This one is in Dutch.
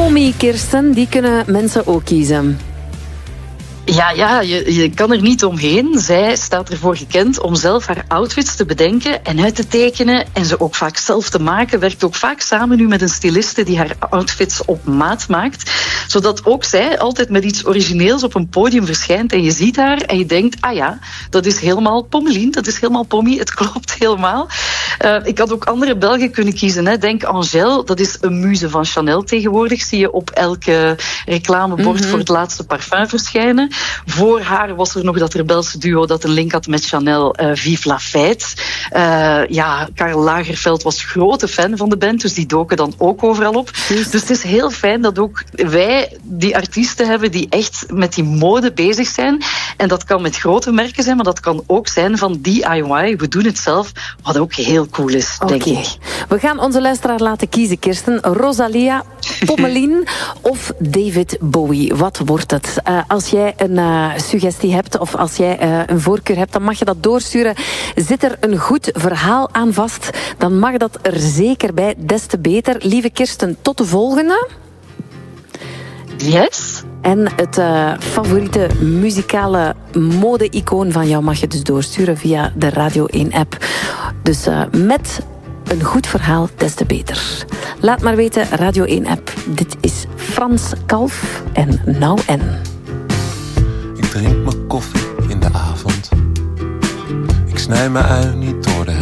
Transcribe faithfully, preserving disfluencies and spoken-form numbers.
Pommy, Kirsten, die kunnen mensen ook kiezen. Ja, ja je, je kan er niet omheen. Zij staat ervoor gekend om zelf haar outfits te bedenken en uit te tekenen en ze ook vaak zelf te maken. Werkt ook vaak samen nu met een styliste die haar outfits op maat maakt. Zodat ook zij altijd met iets origineels op een podium verschijnt en je ziet haar en je denkt, ah ja, dat is helemaal Pommelien, dat is helemaal Pommy, het klopt helemaal. Uh, ik had ook andere Belgen kunnen kiezen. Hè. Denk Angèle, dat is een muze van Chanel tegenwoordig. Zie je op elke reclamebord mm-hmm. voor het laatste parfum verschijnen. Voor haar was er nog dat rebelse duo dat een link had met Chanel, uh, Vive la Fête. Uh, ja, Karl Lagerfeld was grote fan van de band, dus die doken dan ook overal op. Yes. Dus het is heel fijn dat ook wij die artiesten hebben die echt met die mode bezig zijn. En dat kan met grote merken zijn, maar dat kan ook zijn van D I Y. We doen het zelf, wat ook heel cool is, okay. denk ik. We gaan onze luisteraar laten kiezen, Kirsten. Rosalia, Pommelien of David Bowie. Wat wordt het? Uh, als jij een uh, suggestie hebt of als jij uh, een voorkeur hebt, dan mag je dat doorsturen. Zit er een goed verhaal aan vast, dan mag dat er zeker bij. Des te beter. Lieve Kirsten, tot de volgende. Yes. En het uh, favoriete muzikale mode-icoon van jou mag je dus doorsturen via de Radio één app. Dus uh, met een goed verhaal, des te beter. Laat maar weten, Radio één app. Dit is Frans Kalf en Nou En. Ik drink mijn koffie in de avond. Ik snij mijn ui niet door de